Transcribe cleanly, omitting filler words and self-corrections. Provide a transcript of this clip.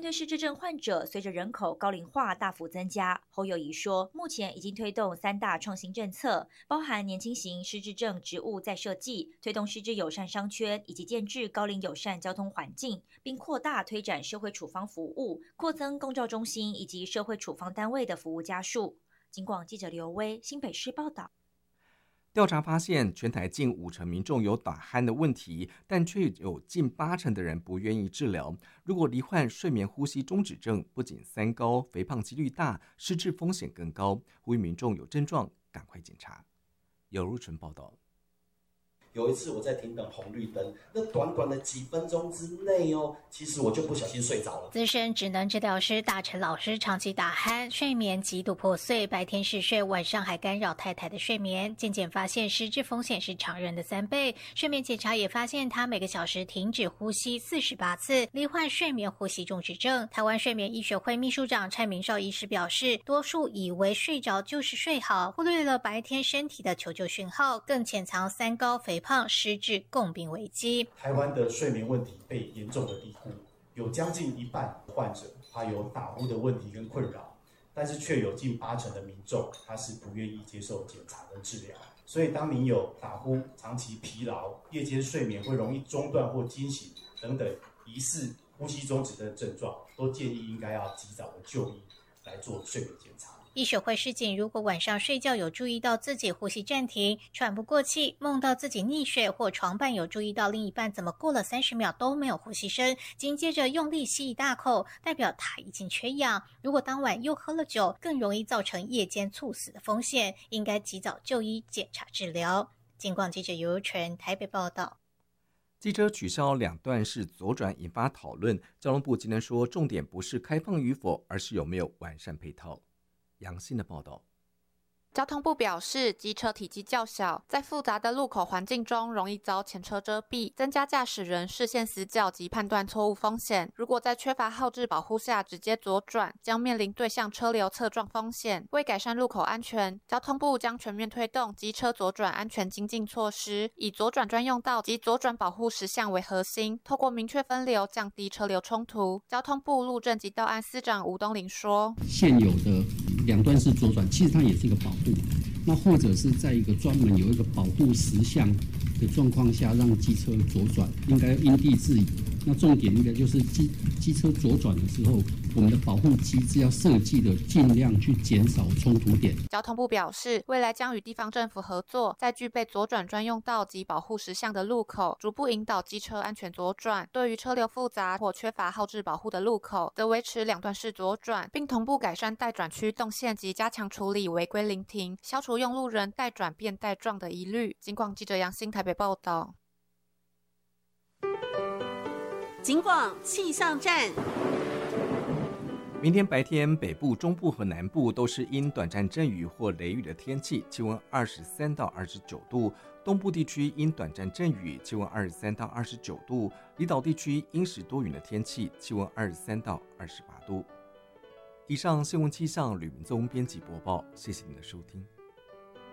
对失智症患者，随着人口高龄化大幅增加，侯友宜说，目前已经推动3大创新政策，包含年轻型失智症职务再设计，推动失智友善商圈，以及建制高龄友善交通环境，并扩大推展社会处方服务，扩增公照中心以及社会处方单位的服务家数。警广记者刘威新北市报道。 调查发现，全台近50%民众有打鼾的问题，但却有近80%的人不愿意治疗。如果罹患睡眠呼吸中止症，不仅三高、肥胖几率大，失智风险更高。呼吁民众有症状赶快检查。有如纯报道。 有一次我在停等红绿灯，那短短的几分钟之内其实我就不小心睡着了。 资深职能治疗师大陈老师长期打鼾，睡眠极度破碎，白天嗜睡，晚上还干扰太太的睡眠。渐渐发现失智风险是常人的3倍。睡眠检查也发现他每个小时停止呼吸48次，罹患睡眠呼吸中止症。台湾睡眠医学会秘书长蔡明绍医师表示，多数以为睡着就是睡好，忽略了白天身体的求救讯号，更潜藏三高、肥胖、失智共病危机。 台湾的睡眠问题被严重的低估，有将近一半患者他有打呼的问题跟困扰，但是却有近80%的民众他是不愿意接受检查跟治疗。所以当你有打呼、长期疲劳、夜间睡眠会容易中断或惊醒等等疑似呼吸中止的症状，都建议应该要及早的就医来做睡眠检查。 医学会示警，如果晚上睡觉有注意到自己呼吸暂停、喘不过气，梦到自己溺水，或床伴有注意到另一半怎么过了30秒都没有呼吸声，紧接着用力吸一大口，代表他已经缺氧。如果当晚又喝了酒，更容易造成夜间猝死的风险，应该及早就医检查治疗。警广记者尤纯台北报道。 机车取消2段式左转引发讨论，交通部今天说，重点不是开放与否，而是有没有完善配套。杨信的报道。 交通部表示，机车体积较小，在复杂的路口环境中容易遭前车遮蔽，增加驾驶人视线死角及判断错误风险。如果在缺乏后置保护下直接左转，将面临对向车流侧撞风险。为改善路口安全，交通部将全面推动机车左转安全精进措施，以左转专用道及左转保护实项为核心，透过明确分流，降低车流冲突。交通部路政及道安司长吴东林说：“ 现有的2段式左转，其实它也是一个保护。那或者是在一个专门有一个保护实项的状况下，让机车左转，应该因地制宜。那重点应该就是机车左转的时候，我们的保护机制要设计的尽量去减少冲突点。 交通部表示，未来将与地方政府合作，在具备左转专用道及保护实项的路口，逐步引导机车安全左转。对于车流复杂或缺乏后置保护的路口，则维持2段式左转，并同步改善待转区动线及加强处理违规临停，消除用路人待转变待撞的疑虑。警广记者杨欣台北报道。 警广气象站。 明天白天，北部、中部和南部都是因短暂阵雨或雷雨的天气，气温23到29度；东部地区因短暂阵雨，气温23到29度；离岛地区因时多云的天气，气温23到28度。以上新闻气象，吕明宗编辑播报，谢谢您的收听。